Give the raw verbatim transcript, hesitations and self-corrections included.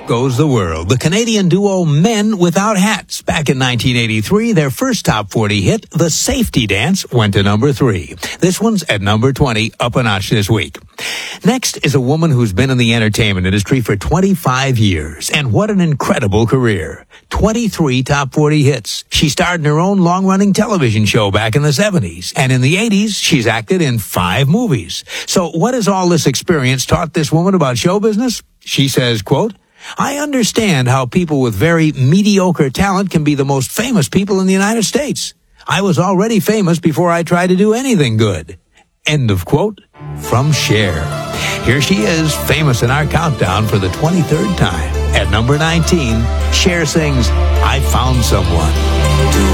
Goes the World. The Canadian duo Men Without Hats. Back in nineteen eighty-three, their first top forty hit, The Safety Dance, went to number three. This one's at number twenty, up a notch this week. Next is a woman who's been in the entertainment industry for twenty-five years. And what an incredible career. twenty-three top forty hits. She starred in her own long-running television show back in the seventies. And in the eighties, she's acted in five movies. So what has all this experience taught this woman about show business? She says, quote, I understand how people with very mediocre talent can be the most famous people in the United States. I was already famous before I tried to do anything good. End of quote from Cher. Here she is, famous in our countdown for the twenty-third time. At number nineteen, Cher sings, I Found Someone.